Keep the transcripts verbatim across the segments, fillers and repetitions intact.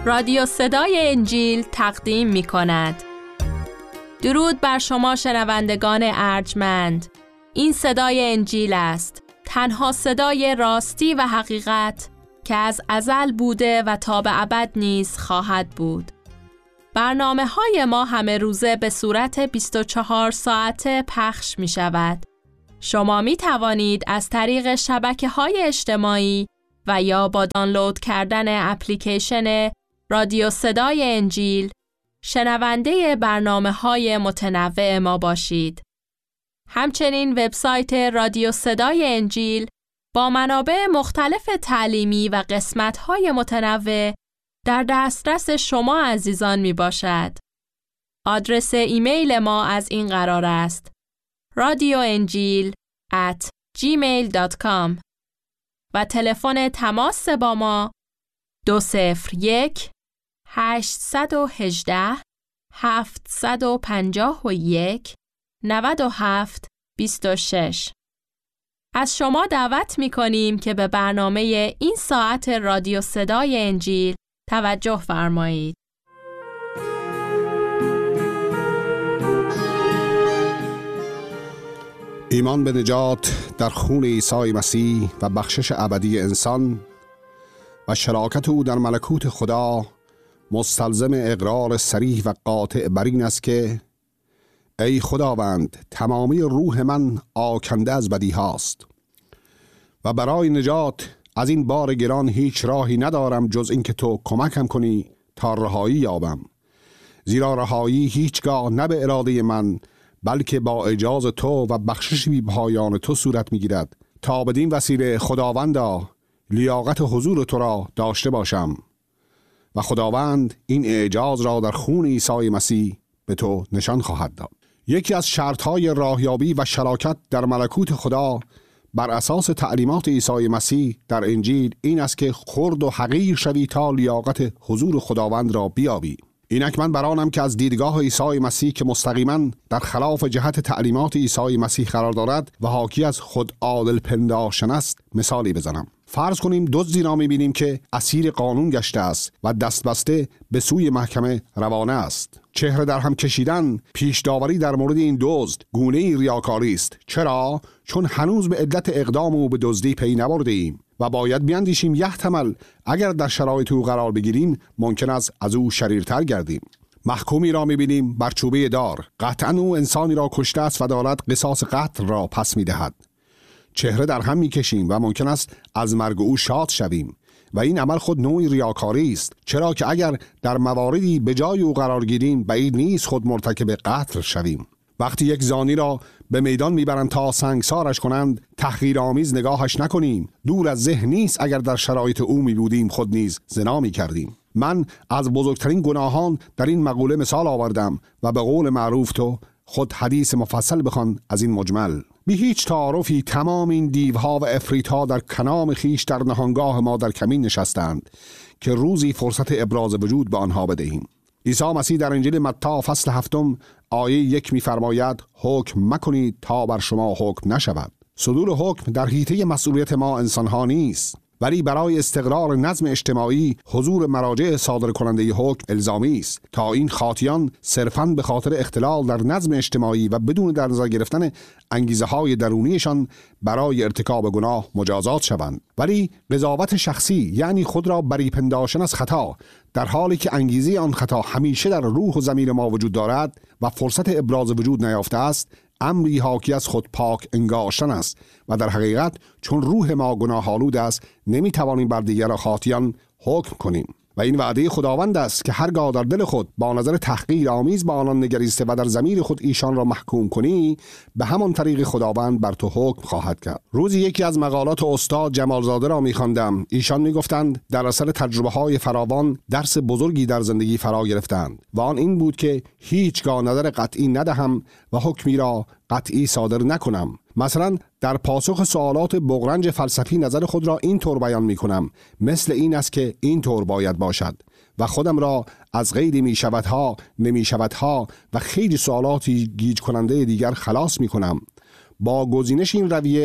رادیو صدای انجیل تقدیم می کند. درود بر شما شنوندگان ارجمند. این صدای انجیل است، تنها صدای راستی و حقیقت که از ازل بوده و تا به ابد نیز خواهد بود. برنامه های ما همه روزه به صورت بیست و چهار ساعته پخش می شود. شما می توانید از طریق شبکه های اجتماعی و یا با دانلود کردن اپلیکیشن رادیو صدای انجیل شنونده برنامه های متنوع ما باشید. همچنین وبسایت رادیو صدای انجیل با منابع مختلف تعلیمی و قسمت های متنوع در دسترس شما عزیزان می باشد. آدرس ایمیل ما از این قرار است: رادیو انجیل ات جیمیل دات کام و تلفن تماس با ما دو صفر یک هشت یک هشت هفت پنج یک نه هفت دو شش. از شما دعوت می کنیم که به برنامه این ساعت رادیو صدای انجیل توجه فرمایید. ایمان به نجات در خون عیسی مسیح و بخشش ابدی انسان و شراکت او در ملکوت خدا مستلزم اقرار صریح و قاطع بر این است که ای خداوند، تمامی روح من آکنده از بدی هاست و برای نجات از این بار گران هیچ راهی ندارم جز این که تو کمکم کنی تا رهایی یابم، زیرا رهایی هیچگاه نه به اراده من بلکه با اجازه تو و بخشش بی پایان تو صورت میگیرد، تا بدین وسیله خداوندا لیاقت حضور تو را داشته باشم و خداوند این اعجاز را در خون عیسی مسیح به تو نشان خواهد داد. یکی از شرطهای راهیابی و شراکت در ملکوت خدا بر اساس تعلیمات عیسی مسیح در انجیل این است که خرد و حقیر شوی تا لیاقت حضور خداوند را بیابی. اینک من برانم که از دیدگاه عیسی مسیح که مستقیما در خلاف جهت تعلیمات عیسی مسیح قرار دارد و حاکی از خود عادل پنداشتن است مثالی بزنم. فرض کنیم دزدی را می‌بینیم که اسیر قانون گشته است و دست بسته به سوی محکمه روانه است. چهره در هم کشیدن، پیش داوری در مورد این دزد گونه‌ای ریاکاری است. چرا؟ چون هنوز به علت اقدام او به دزدی پی نبردیم و باید بیاندیشیم یحتمل اگر در شرایط او قرار بگیریم ممکن است از او شریرتر گردیم. محکومی را می‌بینیم بر چوبه دار، قطعاً او انسانی را کشته است و دارد قصاص قتل را پس می‌دهد. چهره در هم می‌کشیم و ممکن است از مرگ او شاد شویم و این عمل خود نوعی ریاکاری است، چرا که اگر در مواردی به جای او قرار گیریم بعید نیست خود مرتکب قتل شویم. وقتی یک زانی را به میدان میبرند تا سنگسارش کنند تحقیرآمیز نگاهش نکنیم. دور از ذهن نیست اگر در شرایط او می بودیم خود نیز زنا می کردیم. من از بزرگترین گناهان در این مقوله مثال آوردم و به قول معروف تو خود حدیث مفصل بخوان از این مجمل. بی هیچ تعارفی تمام این دیوها و افریتها در کنام خیش در نهانگاه ما در کمین نشستند که روزی فرصت ابراز وجود به آنها بدهیم. عیسی مسیح در انجیل متی فصل هفتم آیه یک می‌فرماید حکم مکنید تا بر شما حکم نشود. صدور حکم در حیطه مسئولیت ما انسان‌ها نیست، ولی برای استقرار نظم اجتماعی حضور مراجع صادر کننده حکم الزامی است تا این خاطیان صرفاً به خاطر اختلال در نظم اجتماعی و بدون در نظر گرفتن انگیزه‌های درونیشان برای ارتکاب گناه مجازات شوند. ولی قضاوت شخصی یعنی خود را بری پنداشتن از خطا در حالی که انگیزه آن خطا همیشه در روح و ضمیر ما وجود دارد و فرصت ابراز وجود نیافته است، امری حاکی از خود پاک انگاشتن است و در حقیقت چون روح ما گناه آلود است نمیتوانیم بر دیگر خاطیان حکم کنیم و این وعده خداوند است که هرگاه در دل خود با نظر تحقیر آمیز با آنان نگریسته و در ضمیر خود ایشان را محکوم کنی به همان طریق خداوند بر تو حکم خواهد کرد. روزی یکی از مقالات استاد جمالزاده را می‌خواندم. ایشان میگفتند در اثر تجربه‌های فراوان درس بزرگی در زندگی فرا گرفتند و آن این بود که هیچگاه نظر قطعی ندهم و حکمی را قطعی صادر نکنم. مثلا در پاسخ سوالات بغرنج فلسفی نظر خود را این طور بیان می کنم: مثل این است که این طور باید باشد و خودم را از غیر می شودها، نمی شودها و خیلی سوالاتی گیج کننده دیگر خلاص می کنم. با گزینش این رویه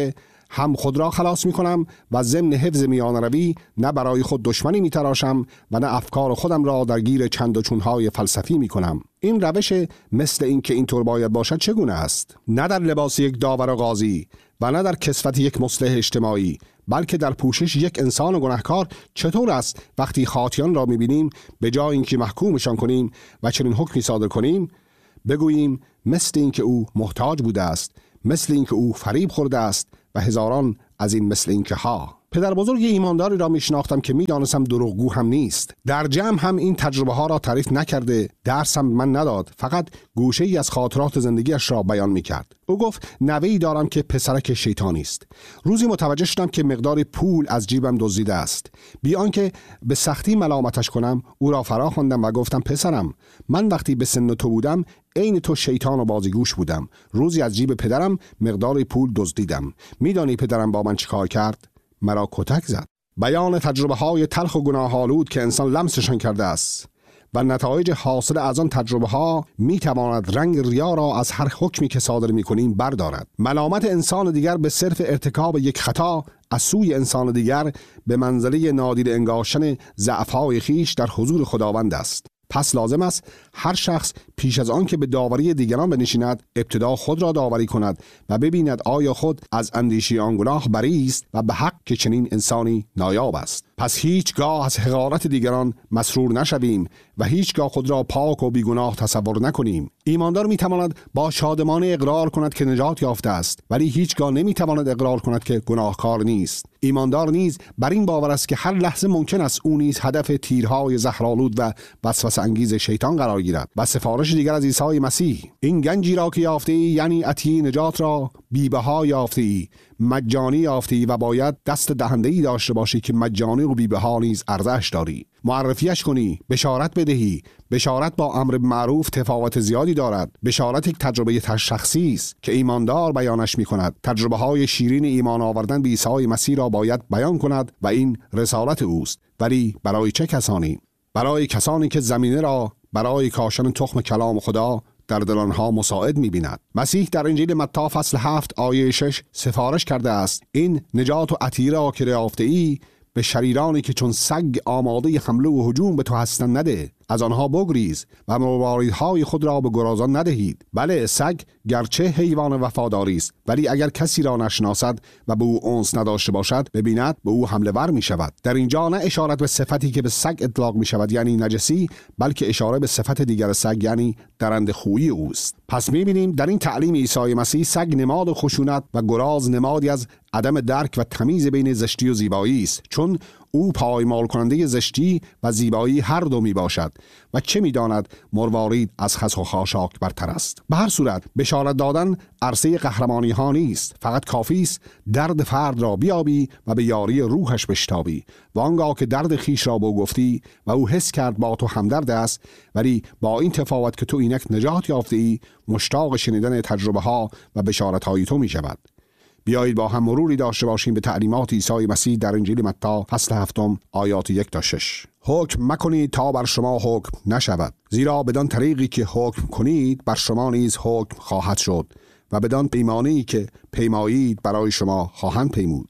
هم خود را خلاص می کنم و ضمن حفظ میان روی نه برای خود دشمنی می تراشم و نه افکار خودم را درگیر چند و چونهای فلسفی می کنم. این روش مثل این که اینطور باید باشد چگونه است؟ نه در لباس یک داور و قاضی و نه در کسوت یک مصلح اجتماعی، بلکه در پوشش یک انسان گناهکار. چطور است وقتی خاطیان را می بینیم به جای اینکه محکومشان کنیم و چنین حکمی صادر کنیم بگوییم مثل این که او محتاج بوده است، مثل این که او فریب خورده است و هزاران از این مثل این که ها. پدر بزرگ ایمانداری را میشناختم که میدانستم دروغگو هم نیست. در جمع هم این تجربه ها را تعریف نکرده، درس هم من نداد، فقط گوشه ای از خاطرات زندگیش را بیان میکرد. او گفت نوه‌ای دارم که پسرک شیطانی است. روزی متوجه شدم که مقدار پول از جیبم دزدیده است. بی آنکه به سختی ملامتش کنم او را فرا خواندم و گفتم پسرم، من وقتی به سن تو بودم عین تو شیطان و بازیگوش بودم. روزی از جیب پدرم مقدار پول دزدیدم. میدانی پدرم با من چیکار کرد؟ مرا کتک زد. بیان تجربه های تلخ و گناه‌آلود که انسان لمسشان کرده است و نتایج حاصل از آن تجربه ها می تواند رنگ ریا را از هر حکمی که صادر می کنیم بردارد. ملامت انسان دیگر به صرف ارتکاب یک خطا از سوی انسان دیگر به منزله نادید انگاشتن ضعف‌های خیش در حضور خداوند است. پس لازم است هر شخص پیش از آن که به داوری دیگران بنشیند ابتدا خود را داوری کند و ببیند آیا خود از اندیشه آن گناه بری است و به حق که چنین انسانی نایاب است. پس هیچگاه از حقارت دیگران مسرور نشویم و هیچگاه خود را پاک و بیگناه تصور نکنیم. ایماندار میتواند با شادمانه اقرار کند که نجات یافته است، ولی هیچگاه نمیتواند اقرار کند که گناهکار نیست. ایماندار نیز بر این باور است که هر لحظه ممکن است او نیز هدف تیرهای زهرآلود و وسوسه انگیز شیطان قرار گیرد. و سفارش دیگر از عیسی مسیح: این گنجی را که یافته ای، یعنی عطیه نجات را بی‌بها یافته ای، مجانی یافته ای و باید دست دهنده ای داشته باشی که مجانی و بی‌بها نیز ارزش داری. معرفیش کنی، بشارت بدهی. بشارت با امر معروف تفاوت زیادی دارد. بشارت یک تجربه شخصی است که ایماندار بیانش می‌کند. تجربه های شیرین ایمان آوردن به عیسی مسیح را باید بیان کند و این رسالت اوست. ولی برای چه کسانی؟ برای کسانی که زمینه را برای کاشتن تخم کلام خدا در دل آنها مساعد می‌بیند. مسیح در انجیل متی فصل هفت آیه شش سفارش کرده است: این نجات و عطیه را که یافته ای به شریرانی که چون سگ آماده حمله و هجوم به تو هستند نده. از آنها بگریز و مرواریدهای خود را به گرازان ندهید. بله، سگ گرچه حیوان وفاداری است، ولی اگر کسی را نشناسد و به او انس نداشته باشد ببیند به او حمله ور می شود. در اینجا نه اشارت به صفتی که به سگ اطلاق می شود یعنی نجسی، بلکه اشاره به صفت دیگر سگ یعنی درنده خویی اوست. پس می بینیم در این تعلیم عیسی مسیح سگ نماد خشونت و گراز نمادی از عدم درک و تمیز بین زشتی و زیبایی است، چون او پایمال کننده زشتی و زیبایی هر دو می باشد و چه می داند مروارید از خس و خاشاک برتر است. به هر صورت بشارت دادن عرصه قهرمانی ها نیست، فقط کافی است درد فرد را بیابی و به یاری روحش بشتابی و آنگاه که درد خیش را بو گفتی و او حس کرد با تو همدرد است، ولی با این تفاوت که تو اینک نجات یافته ای مشتاق شنیدن تجربه ها و بشارت های تو می شود. بیایید با هم مروری داشته باشیم به تعلیمات عیسی مسیح در انجیل متی فصل هفتم آیات یک تا شش. حکم مکنید تا بر شما حکم نشود، زیرا بدان طریقی که حکم کنید بر شما نیز حکم خواهد شد و بدان پیمانی که پیمایید برای شما خواهند پیمود.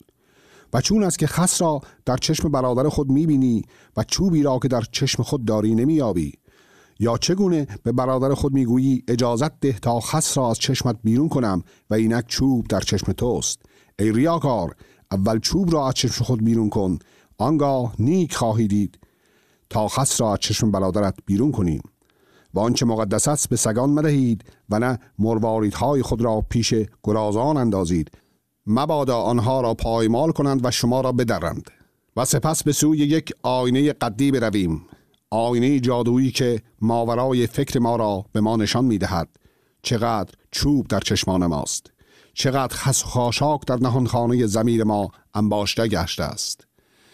و چون است که خس را در چشم برادر خود میبینی و چوبی را که در چشم خود داری نمیابی، یا چگونه به برادر خود میگویی اجازت ده تا خس را از چشمت بیرون کنم و اینک چوب در چشم توست. ای ریاکار، اول چوب را از چشم خود بیرون کن، آنگاه نیک خواهی دید تا خس را از چشم برادرت بیرون کنیم. و آنچه مقدس است به سگان مدهید و نه مرواریدهای خود را پیش گرازان اندازید، مبادا آنها را پایمال کنند و شما را بدرند. و سپس به سوی یک آینه قدی برویم، آینه جادویی که ماورای فکر ما را به ما نشان می‌دهد چقدر چوب در چشمان ماست، چقدر خس و خاشاک در نهانخانه ضمیر ما انباشته گشته است.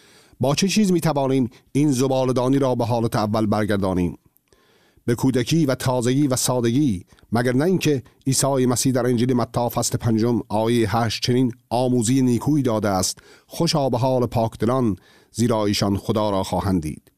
با چه چیز می‌توانیم این زباله‌دانی را به حالت اول برگردانیم؟ به کودکی و تازگی و سادگی، مگر نه اینکه عیسی مسیح در انجیل متی فصل پنجم آیه هشت چنین آموزی نیکویی داده است: خوشا به حال پاکدلان، زیرا ایشان خدا را خواهند دید.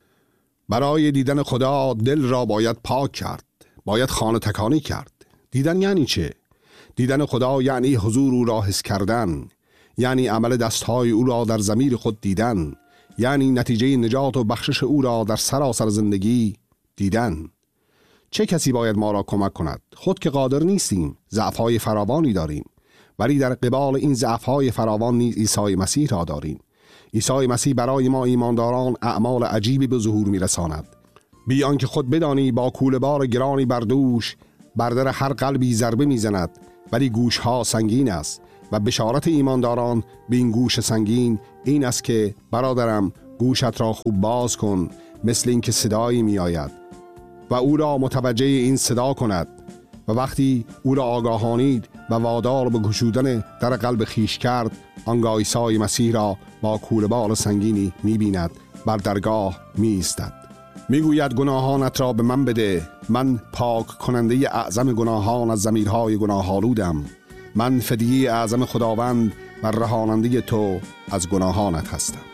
برای دیدن خدا دل را باید پاک کرد، باید خانه تکانی کرد. دیدن یعنی چه؟ دیدن خدا یعنی حضور او را حس کردن، یعنی عمل دستهای او را در ضمیر خود دیدن، یعنی نتیجه نجات و بخشش او را در سراسر زندگی دیدن. چه کسی باید ما را کمک کند؟ خود که قادر نیستیم، ضعف‌های فراوانی داریم، ولی در قبال این ضعف‌های فراوان نیز عیسی مسیح را داریم. عیسی مسیح برای ما ایمانداران اعمال عجیبی به ظهور می‌رساند. بی آنکه خود بدانی با کوله‌بار گرانی بر دوش بر در هر قلبی ضربه می‌زند، ولی گوش‌ها سنگین است و بشارت ایمانداران به این گوش سنگین این است که برادرم گوشت را خوب باز کن، مثل اینکه صدایی می‌آید و او را متوجه این صدا کند و وقتی او را آگاهانید و وادار به گشودن در قلب خیش کرد، آنگاه عیسی مسیح را با کوله‌بار سنگینی می‌بیند، بر درگاه می‌ایستد، میگوید گناهانت را به من بده، من پاک کننده اعظم گناهان از ضمیرهای گناه‌آلودم، من فدیه اعظم خداوند و رهاننده تو از گناهانت هستم.